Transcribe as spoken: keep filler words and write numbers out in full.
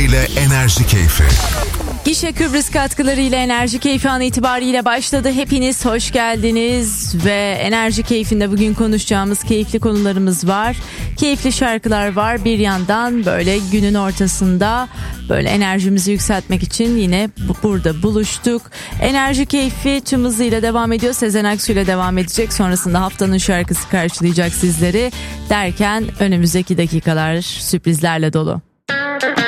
katkılarıyla Enerji Keyfi. Gişe Kıbrıs katkılarıyla Enerji Keyfi an itibariyle başladı. Hepiniz hoş geldiniz ve Enerji Keyfi'nde bugün konuşacağımız keyifli konularımız var. Keyifli şarkılar var. Bir yandan böyle günün ortasında böyle enerjimizi yükseltmek için yine burada buluştuk. Enerji Keyfi tüm hızıyla devam ediyor. Sezen Aksu ile devam edecek. Sonrasında haftanın şarkısı karşılayacak sizleri derken önümüzdeki dakikalar sürprizlerle dolu.